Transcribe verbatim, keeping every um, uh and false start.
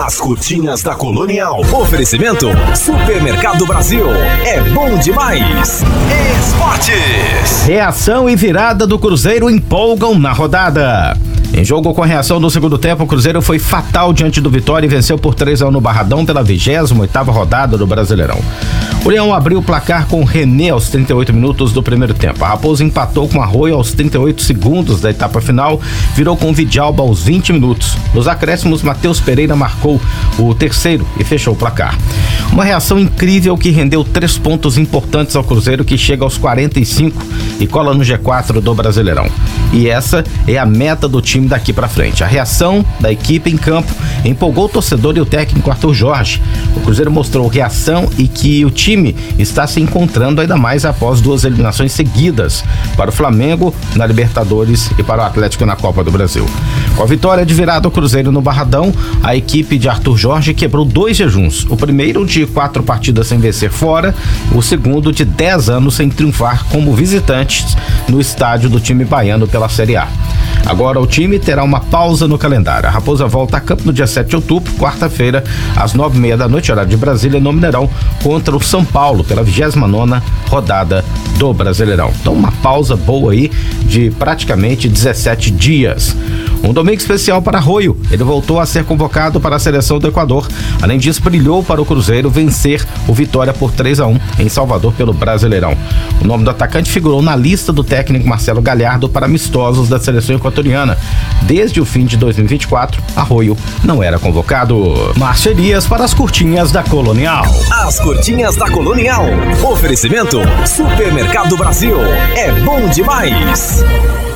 As curtinhas da Colonial. Oferecimento Supermercado Brasil. É bom demais. Esportes. Reação e virada do Cruzeiro empolgam na rodada. Em jogo com reação do segundo tempo, o Cruzeiro foi fatal diante do Vitória e venceu por três a um no Barradão pela vigésima oitava rodada do Brasileirão. O Leão abriu o placar com René aos trinta e oito minutos do primeiro tempo. A Raposa empatou com Arroio aos trinta e oito segundos da etapa final, virou com Vidalba aos vinte minutos. Nos acréscimos, Matheus Pereira marcou o terceiro e fechou o placar. Uma reação incrível que rendeu três pontos importantes ao Cruzeiro, que chega aos quarenta e cinco e cola no G quatro do Brasileirão. E essa é a meta do time daqui pra frente. A reação da equipe em campo empolgou o torcedor e o técnico Arthur Jorge. O Cruzeiro mostrou reação e que o time está se encontrando ainda mais após duas eliminações seguidas para o Flamengo na Libertadores e para o Atlético na Copa do Brasil. Com a vitória de virada do Cruzeiro no Barradão, a equipe de Arthur Jorge quebrou dois jejuns. O primeiro de quatro partidas sem vencer fora, o segundo de dez anos sem triunfar como visitantes no estádio do time baiano pela Série A. Agora o time terá uma pausa no calendário. A Raposa volta a campo no dia sete de outubro, quarta-feira, às nove e meia da noite, horário de Brasília, no Mineirão, contra o São Paulo, pela vigésima nona rodada do Brasileirão. Então uma pausa boa aí de praticamente dezessete dias. Um domingo especial para Arroio. Ele voltou a ser convocado para a seleção do Equador. Além disso, brilhou para o Cruzeiro vencer o Vitória por três a um em Salvador pelo Brasileirão. O nome do atacante figurou na lista do técnico Marcelo Galhardo para amistosos da seleção equatoriana. Desde o fim de dois mil e vinte e quatro, Arroio não era convocado. Márcia Elias para as curtinhas da Colonial. As curtinhas da Colonial. Oferecimento Supermercado Brasil. É bom demais.